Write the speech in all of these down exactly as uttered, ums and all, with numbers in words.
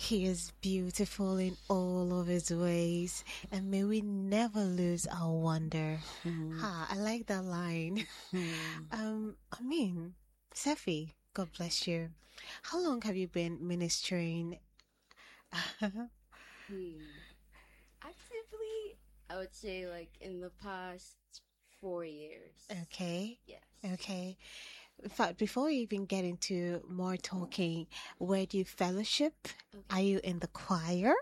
He is beautiful in all of his ways, and may we never lose our wonder. Mm. Ha, I like that line. Mm. Um, I mean, Sefi, God bless you. How long have you been ministering? Hmm. Actively, I would say like in the past four years. Okay, Yes. okay. In fact, before we even get into more talking, where do you fellowship? Okay. Are you in the choir?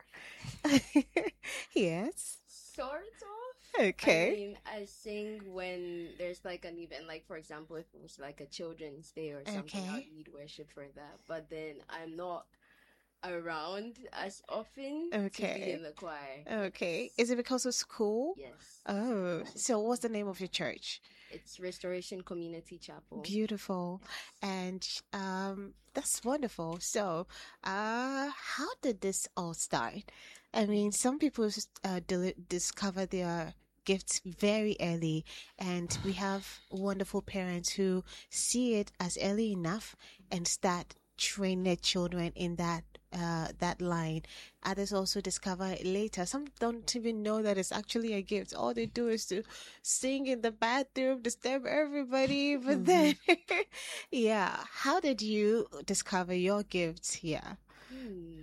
Yes. Sort of. Okay. I mean, I sing when there's like an event, like for example, if it was like a children's day or something, Okay. I'd lead worship for that. But then I'm not around as often to Okay. be in the choir. Okay. Is it because of school? Yes. Oh, so what's the name of your church? It's Restoration Community Chapel. Beautiful. And um that's wonderful. So, uh how did this all start? I mean, some people uh, deli- discover their gifts very early, and we have wonderful parents who see it as early enough and start training their children in that uh that line. Others also discover it later. Some don't even know that it's actually a gift. All they do is to sing in the bathroom, disturb everybody. But then, yeah, how did you discover your gifts here? Hmm.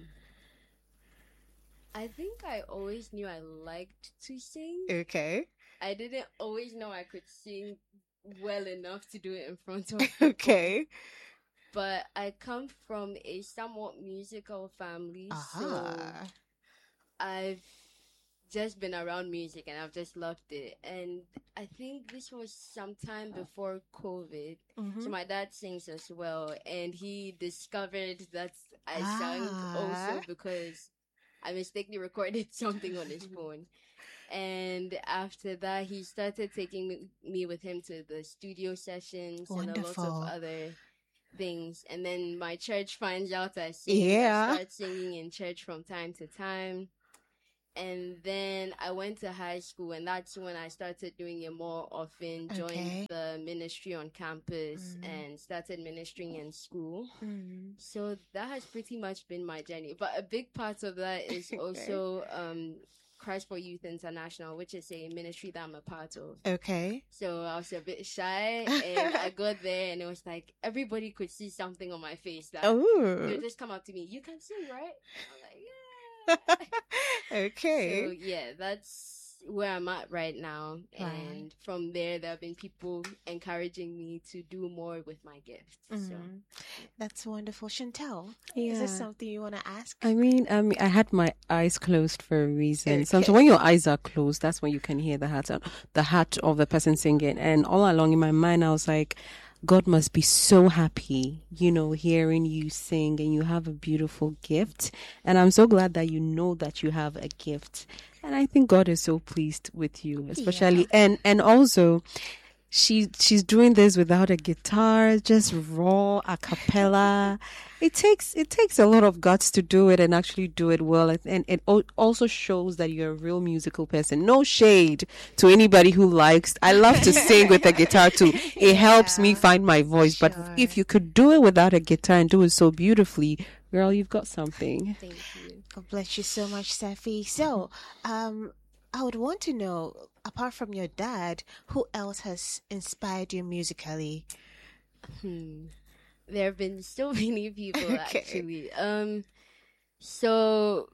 I think I always knew I liked to sing. Okay. I didn't always know I could sing well enough to do it in front of people. Okay. But I come from a somewhat musical family, so Aha. I've just been around music and I've just loved it. And I think this was sometime before COVID. Mhm. So my dad sings as well, and he discovered that I Ah. sang also because I mistakenly recorded something on his phone. And after that, he started taking me, me with him to the studio sessions and a lot Wonderful. of other things. And then my church finds out I sing. Yeah. I start singing in church from time to time. And then I went to high school, and that's when I started doing it more often, joined Okay. the ministry on campus, Mhm. and started ministering in school. Mm. So that has pretty much been my journey. But a big part of that is Okay. also um, Christ for Youth International, which is a ministry that I'm a part of. Okay. So I was a bit shy, and I got there, and it was like everybody could see something on my face. That they Oh. would just come up to me, "You can sing, right?" I'm like, "Yeah." So Okay. yeah, that's where I'm at right now. Right. And from there, there have been people encouraging me to do more with my gifts. So Mhm. That's wonderful. Chantel, is there Yeah. something you want to ask? I mean, um, I had my eyes closed for a reason. Sometimes Okay. when your eyes are closed, that's when you can hear the heart, the heart of the person singing. And all along in my mind, I was like, God must be so happy, you know, hearing you sing, and you have a beautiful gift. And I'm so glad that you know that you have a gift. And I think God is so pleased with you, especially, Yeah. and, and also, She she's doing this without a guitar, just raw a cappella. It takes it takes a lot of guts to do it and actually do it well, and, and it al- also shows that you're a real musical person. No shade to anybody who likes. I love to sing with a guitar too. It helps me Yeah. find my voice. But Sure. if you could do it without a guitar and do it so beautifully, girl, you've got something. thank you. God bless you so much, Safi. So, um, I would want to know, apart from your dad, who else has inspired you musically? Hmm. There have been so many people Okay. actually. Um. So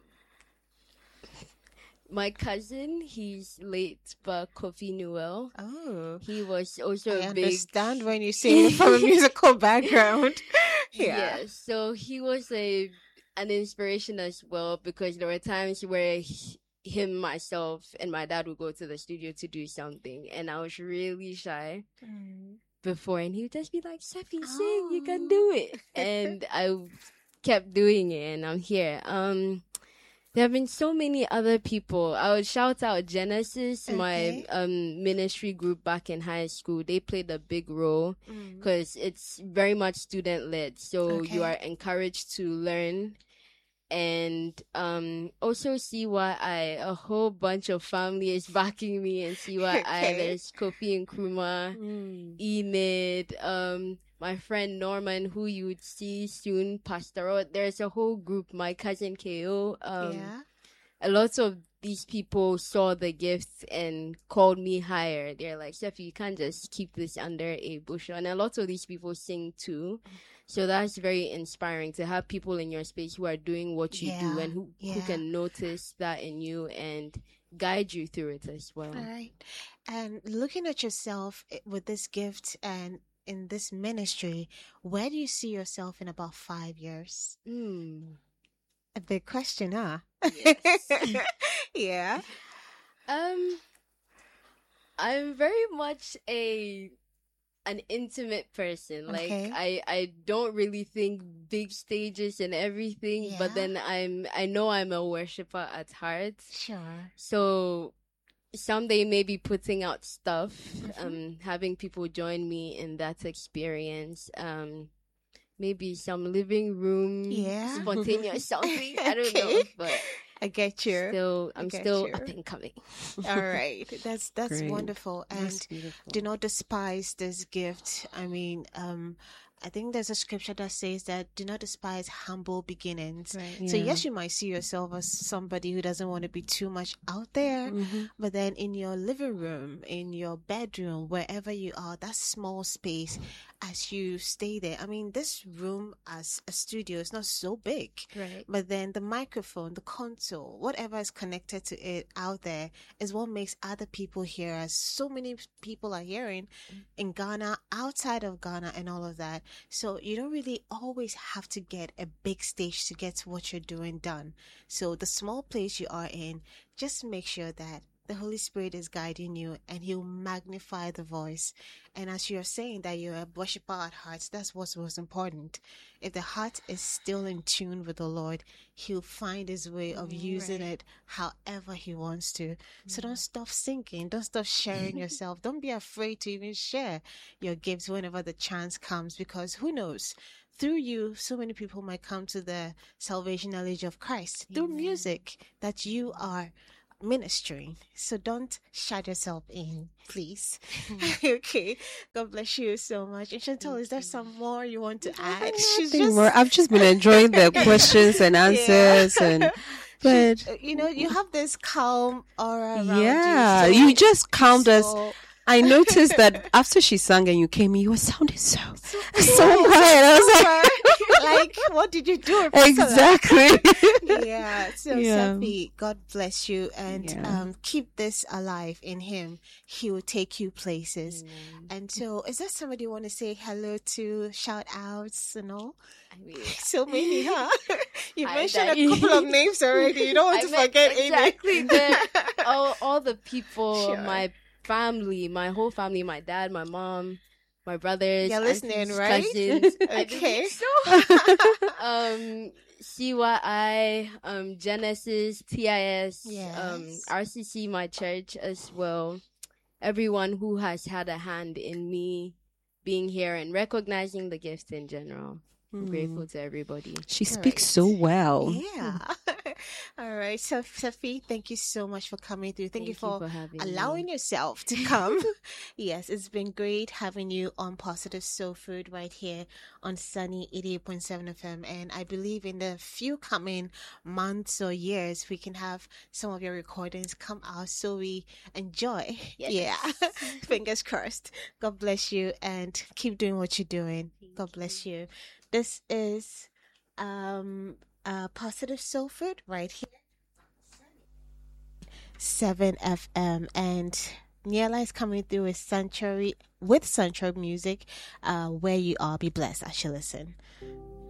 my cousin, he's late, but Kofi Noel. Oh, He was also I a big. understand when you sing from a musical background. Yeah. Yeah, so he was a an inspiration as well, because there were times where he, him, myself, and my dad would go to the studio to do something, and I was really shy Mm. before, and he would just be like, "Safi, Oh. sing, you can do it," and I kept doing it, and I'm here. Um, there have been so many other people. I would shout out Genesis, my Okay. um ministry group back in high school. They played a big role Mm. because it's very much student led. So you Okay. are encouraged to learn and um also C Y I, a whole bunch of family is backing me, and C Y I, Okay. there's Kofi Nkrumah, Mm. Enid, um my friend Norman, who you would see soon, Pastoral. There's a whole group, my cousin K O. Um, yeah. A lot of these people saw the gifts and called me higher. They're like, Steffi, you can't just keep this under a bushel. And a lot of these people sing too. So that's very inspiring to have people in your space who are doing what you Yeah, do and who, who yeah. can notice that in you and guide you through it as well. All right. And looking at yourself i- with this gift and in this ministry, where do you see yourself in about five years? Mm. A big question, huh? Yes. yeah. Um, I'm very much a an intimate person. Okay. Like I I don't really think big stages and everything, Yeah. but then I'm I know I'm a worshiper at heart. Sure. So someday maybe putting out stuff, Mhm. um having people join me in that experience. Um maybe some living room Yeah. spontaneous something. I don't know, Okay. but I get you. still I I'm get still you. up and coming. All right. That's that's Great. wonderful. And That's beautiful. do not despise this gift. I mean, um, I think there's a scripture that says that do not despise humble beginnings. Right. So Yeah. yes, you might see yourself as somebody who doesn't want to be too much out there, Mhm. but then in your living room, in your bedroom, wherever you are, that small space, as you stay there. I mean, this room as a studio is not so big. Right. But then the microphone, the console, whatever is connected to it out there is what makes other people hear us. So many people are hearing in Ghana, outside of Ghana, and all of that. So you don't really always have to get a big stage to get what you're doing done. So the small place you are in, just make sure that the Holy Spirit is guiding you and He'll magnify the voice. And as you're saying that you're a worshiper at heart, that's what's most important. If the heart is still in tune with the Lord, He'll find His way of using Right. it however He wants to. So don't stop singing. Don't stop sharing yourself. Don't be afraid to even share your gifts whenever the chance comes, because who knows? Through you, so many people might come to the salvation knowledge of Christ through Amen. music that you are ministering. So don't shut yourself in, please. Okay. God bless you so much. And Chantal, is there some more you want to add? She's Nothing more. I've just been enjoying the questions and answers, and but uh, you know, you have this calm aura around yeah, you. So you just calmed us. peaceful. I noticed that after she sang and you came in, you were sounding so so Yes, quiet. I was like, like, what did you do? in particular? exactly. Yeah. So, Yeah. Safi, God bless you, and Yeah. um, keep this alive in Him. He will take you places. And so, is there somebody you want to say hello to, shout outs and all? I mean, So many, huh? You I- mentioned that- a couple of names already. You don't want I to meant forget exactly any. the, all, all the people, Sure. my family, my whole family, my dad, my mom, my brothers, You're listening, aunties, right? cousins. I Okay. believe so. um, C Y I, um, Genesis, T I S, um, Yes. R C C, my church as well. Everyone who has had a hand in me being here and recognizing the gift in general. I'm grateful to everybody. She speaks so well. Yeah. All right. So, Safi, thank you so much for coming through. Thank, you for, having allowing me. yourself to come. Yes, it's been great having you on Positive Soul Food right here on Sunny eighty-eight point seven F M. And I believe in the few coming months or years, we can have some of your recordings come out so we enjoy. Yes. Yeah. Fingers crossed. God bless you and keep doing what you're doing. God bless you. This is um uh Positive Soul Food right here. seven F M, and Niela is coming through with Sanctuary with Sanctuary music. Uh, where you are, be blessed as you listen.